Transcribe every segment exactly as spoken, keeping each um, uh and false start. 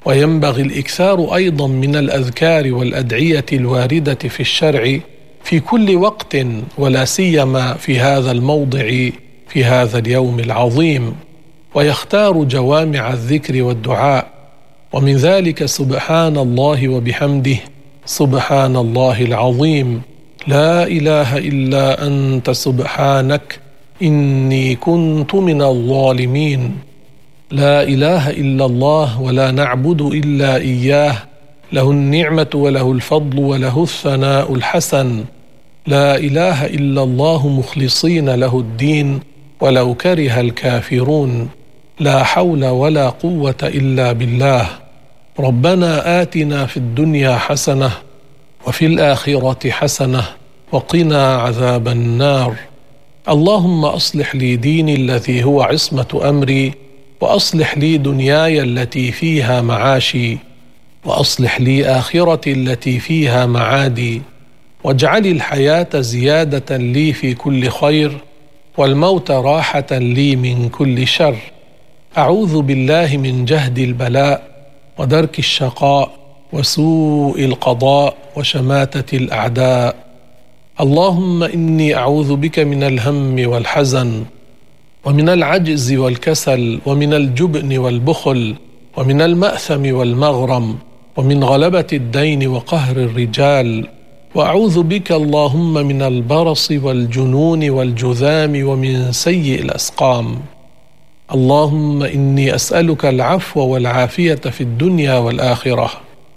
وينبغي الإكثار أيضا من الأذكار والأدعية الواردة في الشرع في كل وقت، ولا سيما في هذا الموضع في هذا اليوم العظيم، ويختار جوامع الذكر والدعاء، ومن ذلك سبحان الله وبحمده سبحان الله العظيم، لا إله إلا أنت سبحانك إني كنت من الظالمين. لا إله إلا الله ولا نعبد إلا إياه، له النعمة وله الفضل وله الثناء الحسن. لا إله إلا الله مخلصين له الدين ولو كره الكافرون. لا حول ولا قوة إلا بالله. ربنا آتنا في الدنيا حسنة وفي الآخرة حسنة وقنا عذاب النار. اللهم أصلح لي ديني الذي هو عصمة أمري، وأصلح لي دنياي التي فيها معاشي، وأصلح لي آخرتي التي فيها معادي، واجعل الحياة زيادة لي في كل خير، والموت راحة لي من كل شر. أعوذ بالله من جهد البلاء ودرك الشقاء وسوء القضاء وشماتة الأعداء. اللهم إني أعوذ بك من الهم والحزن، ومن العجز والكسل، ومن الجبن والبخل، ومن المأثم والمغرم، ومن غلبة الدين وقهر الرجال. وأعوذ بك اللهم من البرص والجنون والجذام ومن سيء الأسقام. اللهم إني أسألك العفو والعافية في الدنيا والآخرة.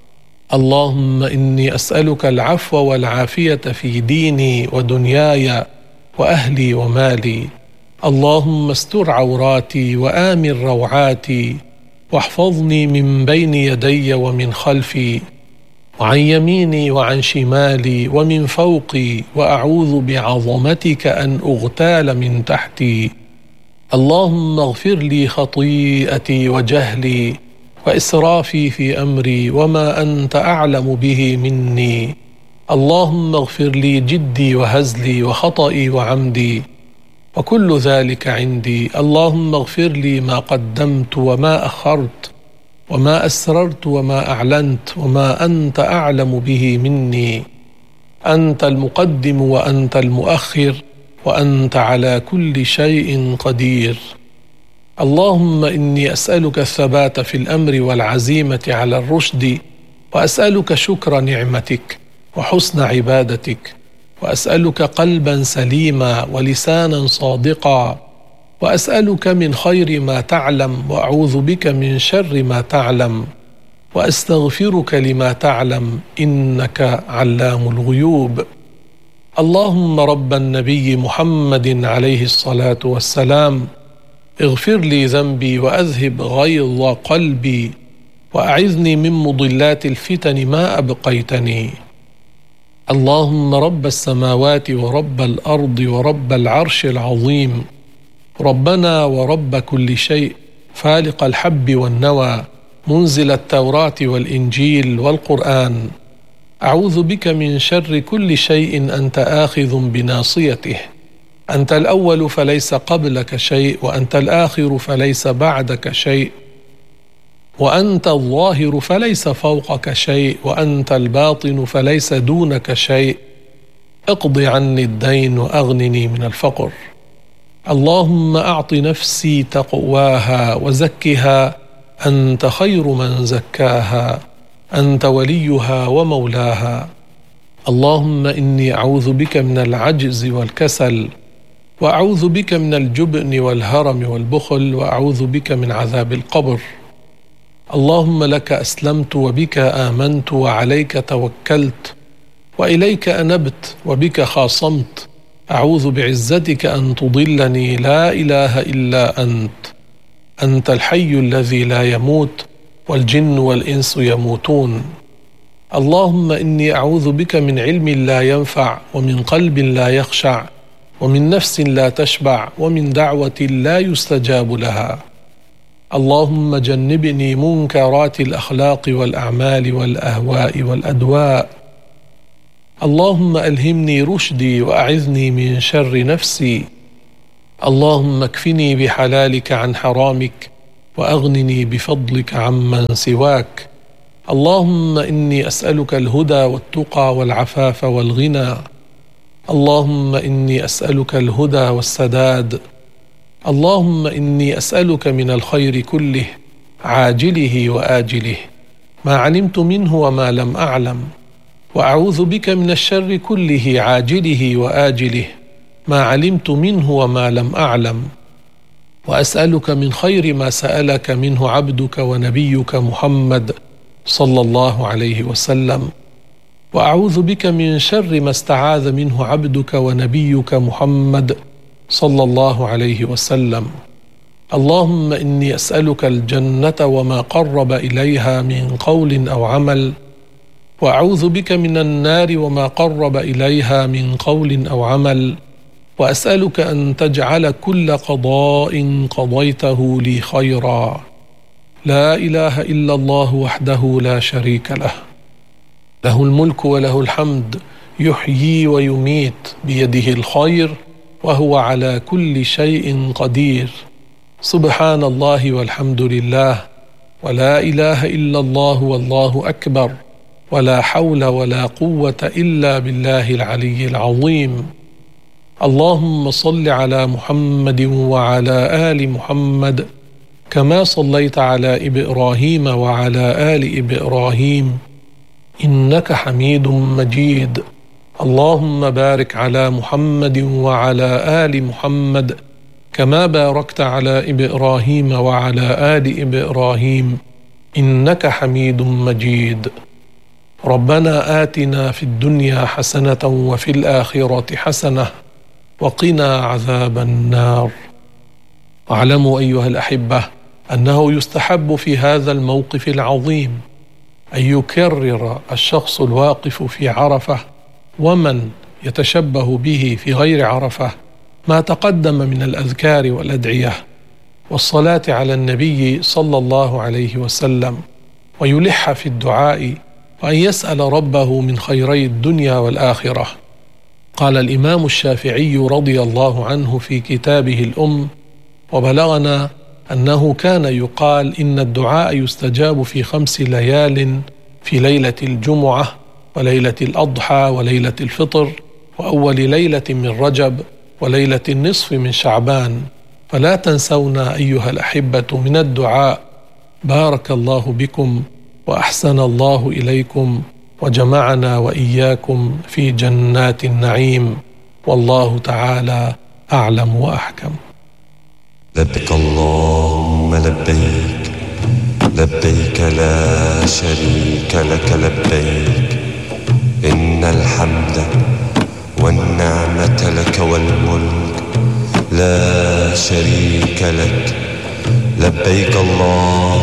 اللهم إني أسألك العفو والعافية في ديني ودنياي وأهلي ومالي. اللهم استر عوراتي وآمن روعاتي، واحفظني من بين يدي ومن خلفي، وعن يميني وعن شمالي ومن فوقي، وأعوذ بعظمتك أن أغتال من تحتي. اللهم اغفر لي خطيئتي وجهلي وإسرافي في أمري وما أنت أعلم به مني. اللهم اغفر لي جدي وهزلي وخطئي وعمدي، وكل ذلك عندي. اللهم اغفر لي ما قدمت وما أخرت، وما أسررت وما أعلنت، وما أنت أعلم به مني. أنت المقدم وأنت المؤخر، وأنت على كل شيء قدير. اللهم إني أسألك الثبات في الأمر والعزيمة على الرشد، وأسألك شكر نعمتك وحسن عبادتك، وأسألك قلبا سليما ولسانا صادقا، وأسألك من خير ما تعلم، وأعوذ بك من شر ما تعلم، وأستغفرك لما تعلم، إنك علام الغيوب. اللهم رب النبي محمد عليه الصلاة والسلام، اغفر لي ذنبي وأذهب غيظ قلبي، وأعذني من مضلات الفتن ما أبقيتني. اللهم رب السماوات ورب الأرض ورب العرش العظيم، ربنا ورب كل شيء، فالق الحب والنوى، منزل التوراة والإنجيل والقرآن، أعوذ بك من شر كل شيء أنت آخذ بناصيته. أنت الأول فليس قبلك شيء، وأنت الآخر فليس بعدك شيء، وأنت الظاهر فليس فوقك شيء، وأنت الباطن فليس دونك شيء. اقض عني الدين وأغنني من الفقر. اللهم أعط نفسي تقواها وزكها، أنت خير من زكاها، أنت وليها ومولاها. اللهم إني أعوذ بك من العجز والكسل، وأعوذ بك من الجبن والهرم والبخل، وأعوذ بك من عذاب القبر. اللهم لك أسلمت وبك آمنت وعليك توكلت وإليك أنبت وبك خاصمت. أعوذ بعزتك أن تضلني، لا إله إلا أنت. أنت الحي الذي لا يموت، والجن والإنس يموتون. اللهم إني أعوذ بك من علم لا ينفع، ومن قلب لا يخشع، ومن نفس لا تشبع، ومن دعوة لا يستجاب لها. اللهم جنبني منكرات الأخلاق والأعمال والأهواء والأدواء. اللهم ألهمني رشدي وأعذني من شر نفسي. اللهم اكفني بحلالك عن حرامك، وأغنني بفضلك عمن سواك. اللهم إني أسألك الهدى والتقى والعفاف والغنى. اللهم إني أسألك الهدى والسداد. اللهم إني أسألك من الخير كله عاجله وآجله ما علمت منه وما لم أعلم، وأعوذ بك من الشر كله عاجله وآجله ما علمت منه وما لم أعلم، وأسألك من خير ما سألك منه عبدك ونبيك محمد صلى الله عليه وسلم، وأعوذ بك من شر ما استعاذ منه عبدك ونبيك محمد صلى الله عليه وسلم. اللهم إني أسألك الجنة وما قرب إليها من قول أو عمل، وأعوذ بك من النار وما قرب إليها من قول أو عمل، وأسألك أن تجعل كل قضاء قضيته لي خيرا. لا إله إلا الله وحده لا شريك له، له الملك وله الحمد، يحيي ويميت، بيده الخير وهو على كل شيء قدير. سبحان الله والحمد لله ولا إله إلا الله والله أكبر، ولا حول ولا قوة إلا بالله العلي العظيم. اللهم صل على محمد وعلى آل محمد كما صليت على إبراهيم وعلى آل إبراهيم إنك حميد مجيد. اللهم بارك على محمد وعلى آل محمد كما باركت على إبراهيم وعلى آل إبراهيم إنك حميد مجيد. ربنا آتنا في الدنيا حسنة وفي الآخرة حسنة وقنا عذاب النار. واعلموا أيها الأحبة أنه يستحب في هذا الموقف العظيم أن يكرر الشخص الواقف في عرفة ومن يتشبه به في غير عرفة ما تقدم من الأذكار والأدعية والصلاة على النبي صلى الله عليه وسلم، ويلح في الدعاء وأن يسأل ربه من خيري الدنيا والآخرة. قال الإمام الشافعي رضي الله عنه في كتابه الأم: وبلغنا أنه كان يقال إن الدعاء يستجاب في خمس ليال، في ليلة الجمعة وليلة الأضحى وليلة الفطر وأول ليلة من رجب وليلة النصف من شعبان، فلا تنسونا أيها الأحبة من الدعاء. بارك الله بكم وأحسن الله إليكم وجمعنا وإياكم في جنات النعيم، والله تعالى أعلم وأحكم. لبيك اللهم لبيك، لبيك لا شريك لك لبيك، إن الحمد والنعمة لك والملك لا شريك لك. لبيك الله